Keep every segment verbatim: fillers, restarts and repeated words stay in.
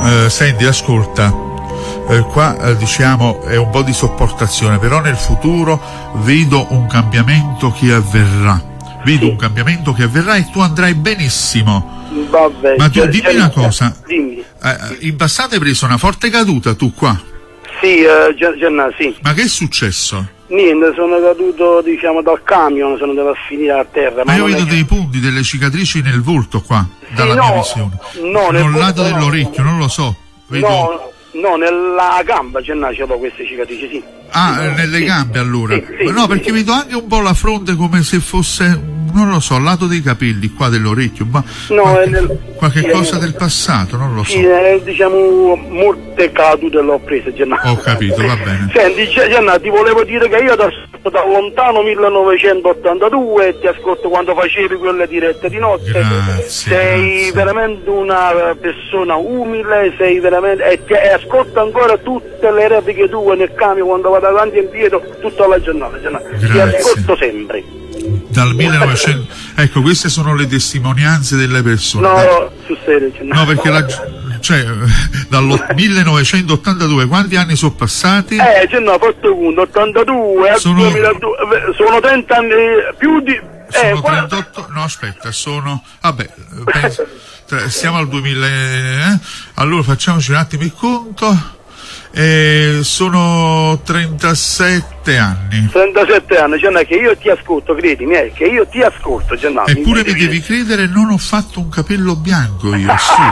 Eh, senti, ascolta, eh, qua eh, diciamo è un po' di sopportazione, però nel futuro vedo un cambiamento che avverrà. Vedo Sì. un cambiamento che avverrà e tu andrai benissimo. Vabbè, Ma tu già- dimmi già- una cosa, Dimmi. eh, in passato hai preso una forte caduta tu qua. Sì, eh, Gian- Gianna, sì. Ma che è successo? Niente, sono caduto, diciamo, dal camion, sono andato a finire a terra. Ma io non è vedo che- dei punti, delle cicatrici nel volto qua, dalla no, mia visione. no, nel non volto lato no. dell'orecchio, non lo so. Vedo... No, no, nella gamba, Gianna, ce l'ho queste cicatrici, sì. Ah, eh, nelle Sì. gambe allora. Sì, sì, Ma no, sì, perché sì. vedo anche un po' la fronte come se fosse, non lo so, al lato dei capelli, qua dell'orecchio, ma No, qualche, è nel- qualche sì, cosa è- del passato, non lo so. Sì, eh, diciamo, molte cadute l'ho prese, Gianna. Ho capito, va bene. Senti, Gi- Gianna, ti volevo dire che io ti ascolto da lontano millenovecentottantadue e ti ascolto quando facevi quelle dirette di notte. Grazie, Sei grazie. veramente una persona umile, sei veramente... E, ti, e ascolto ancora tutte le repliche tue nel camion quando vado avanti e indietro tutta la giornata, Gianna. Ti Grazie. ascolto sempre. Dal millenovecento, ecco, queste sono le testimonianze delle persone. No, Dai. no, sul serio, Gianna. No, perché la, cioè, dal millenovecentottantadue quanti anni sono passati? Eh, Gianna, fatto conto, ottantadue al Sono- duemiladue, eh, sono trenta anni, più di... Sono eh, qua- trentotto, no aspetta, sono, vabbè, penso, tra- siamo al duemila, eh? Allora facciamoci un attimo il conto, eh, sono trentasette anni. trentasette anni, Gianna, che io ti ascolto, credimi, eh, che io ti ascolto, Gianna. Eppure mi devi credere, non ho fatto un capello bianco io,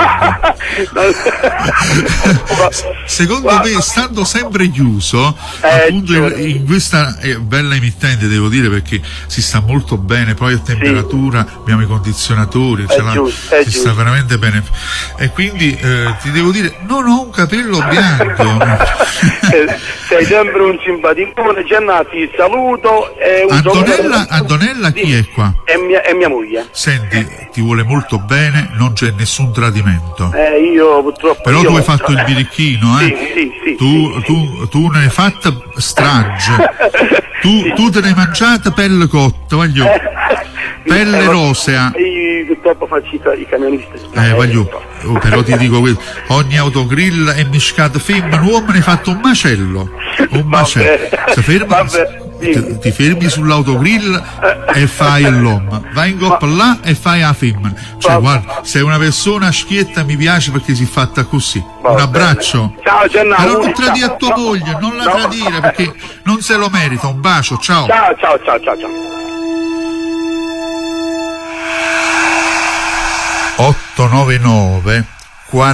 assurdo. Secondo me, stando sempre chiuso, Eh, appunto certo. in, in questa eh, bella emittente, devo dire, perché si sta molto bene, poi a temperatura abbiamo i condizionatori, ce la- giusto, è si sta giusto. veramente bene. E quindi eh, ti devo dire, non ho un capello bianco. Eh, sei sempre un simpaticone, Gianna, ti saluto. E un Antonella, saluto- Antonella chi è qua? È mia, è mia moglie. Senti, ti vuole molto bene, non c'è nessun tradimento. Eh, io purtroppo... Però io- tu hai fatto il birichino, eh? Sì, sì, sì, tu, sì, tu, tu ne hai fatta strage. Tu, tu te ne hai mangiata pelle cotta, voglio. Pelle Eh, rosea. Io purtroppo faccio i, i camionisti. Eh, voglio. Oh, però ti dico questo, ogni autogrill è miscata femmina, uomo ne hai fatto un macello. Un macello. Se fermi, Vabbè, ti, ti fermi sull'autogrill e fai l'uomo. Vai in coppa là e fai la femmina. Cioè, Vabbè. guarda, sei una persona schietta, mi piace perché si è fatta così. Va Un bene. abbraccio. Ciao, Gianna. Però un- non tradire a tua no, moglie, non la no. tradire perché non se lo merita. Un bacio, ciao. Ciao, ciao, ciao, ciao, ciao. otto nove nove